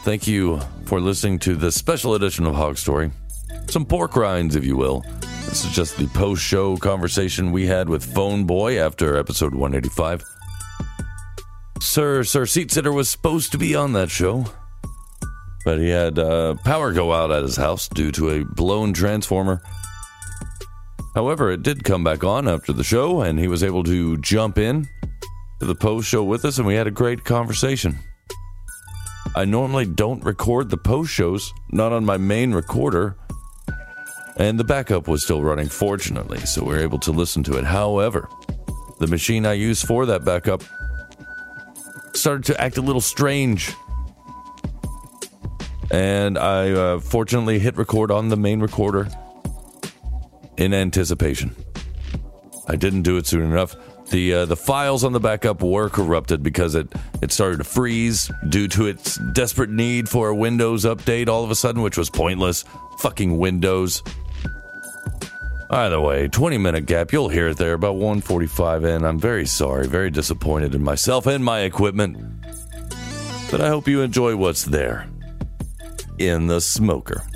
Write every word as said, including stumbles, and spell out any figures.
thank you for listening to this special edition of Hog Story. Some pork rinds, if you will. This is just the post-show conversation we had with Phone Boy after episode one eighty-five. Sir, Sir Seat Sitter was supposed to be on that show, but he had uh, power go out at his house due to a blown transformer. However, it did come back on after the show, and he was able to jump in to the post-show with us, and we had a great conversation. I normally don't record the post-shows, not on my main recorder, and the backup was still running, fortunately, so we were able to listen to it. However, the machine I used for that backup started to act a little strange, and I uh, fortunately hit record on the main recorder in anticipation. I didn't do it soon enough. The uh, the files on the backup were corrupted because it, it started to freeze due to its desperate need for a Windows update all of a sudden, which was pointless. Fucking Windows. Either way, twenty minute gap, you'll hear it there, about one forty-five in. I'm very sorry, very disappointed in myself and my equipment. But I hope you enjoy what's there in the smoker.